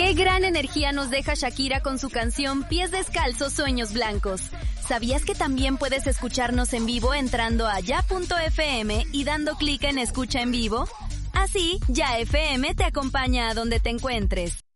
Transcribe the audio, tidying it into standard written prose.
Qué gran energía nos deja Shakira con su canción Pies Descalzos, Sueños Blancos. ¿Sabías que también puedes escucharnos en vivo entrando a ya.fm y dando clic en Escucha en Vivo? Así, Ya FM te acompaña a donde te encuentres.